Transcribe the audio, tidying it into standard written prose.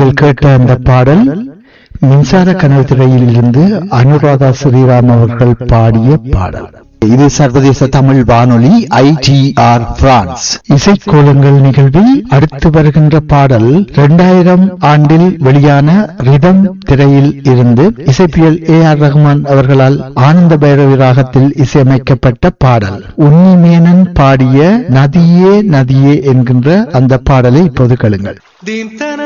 நீங்கள் கேட்ட அந்த பாடல் மின்சார கனவு திரையில் இருந்து அனுராதா ஸ்ரீராம் அவர்கள் பாடிய பாடல். இது சர்வதேச தமிழ் வானொலி ITR பிரான்ஸ் இசைக்கோலங்கள் நிகழ்வில் அடுத்து வருகின்ற பாடல் 2000 ஆண்டில் வெளியான ரிதம் திரையில் இருந்து இசைப்பியல் AR ரஹ்மான் அவர்களால் ஆனந்த பைரவி ராகத்தில் இசையமைக்கப்பட்ட பாடல். உன்னி மேனன் பாடிய நதியே நதியே என்கின்ற அந்த பாடலை இப்போது கேளுங்கள்.